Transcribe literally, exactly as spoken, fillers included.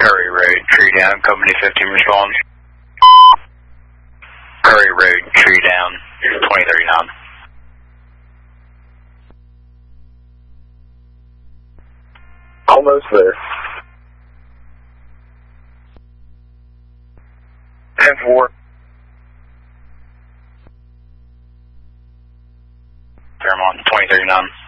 Curry Road, tree down, company fifteen respond. Curry Road, tree down, twenty thirty-nine. Almost there. ten four. Fairmont, twenty thirty-nine.